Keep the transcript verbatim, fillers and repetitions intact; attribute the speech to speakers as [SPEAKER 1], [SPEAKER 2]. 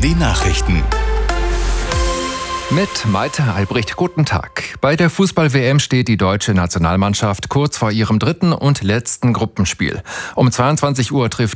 [SPEAKER 1] die Nachrichten.
[SPEAKER 2] Mit Malte Albrecht, guten Tag. Bei der Fußball-W M steht die deutsche Nationalmannschaft kurz vor ihrem dritten und letzten Gruppenspiel. Um zweiundzwanzig Uhr trifft